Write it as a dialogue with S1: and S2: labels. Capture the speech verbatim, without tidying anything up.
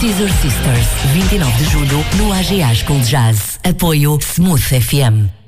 S1: Scissor Sisters, vinte e nove de julho, no A G A School Jazz. Apoio Smooth F M.